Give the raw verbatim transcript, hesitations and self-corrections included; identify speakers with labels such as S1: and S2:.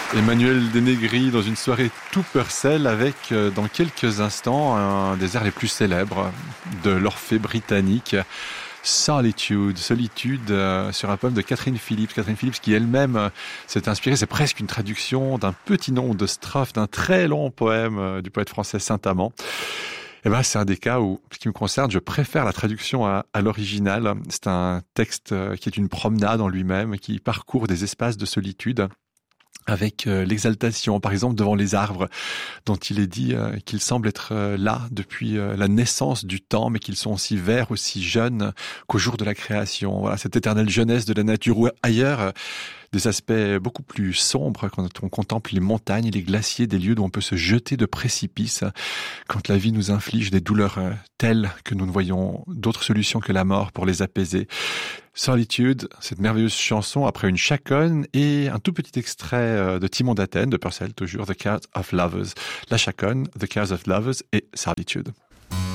S1: Emmanuel Denegri dans une soirée tout Purcell avec, euh, dans quelques instants, un des airs les plus célèbres de l'Orphée britannique, Solitude, Solitude, euh, sur un poème de Catherine Phillips. Catherine Phillips qui elle-même euh, s'est inspirée, c'est presque une traduction d'un petit nombre de strophes d'un très long poème euh, du poète français Saint-Amand. Eh ben, c'est un des cas où, ce qui me concerne, je préfère la traduction à, à l'original. C'est un texte euh, qui est une promenade en lui-même, qui parcourt des espaces de solitude, avec euh, l'exaltation, par exemple, devant les arbres, dont il est dit euh, qu'ils semblent être euh, là depuis euh, la naissance du temps, mais qu'ils sont aussi verts, aussi jeunes qu'au jour de la création. Voilà, cette éternelle jeunesse de la nature. Ou ailleurs, euh, des aspects beaucoup plus sombres quand on contemple les montagnes, les glaciers, des lieux où on peut se jeter de précipices, quand la vie nous inflige des douleurs euh, telles que nous ne voyons d'autre solution que la mort pour les apaiser. Solitude, cette merveilleuse chanson après une chaconne et un tout petit extrait de Timon d'Athènes, de Purcell toujours, The Cares of Lovers. La chaconne, The Cares of Lovers et Solitude.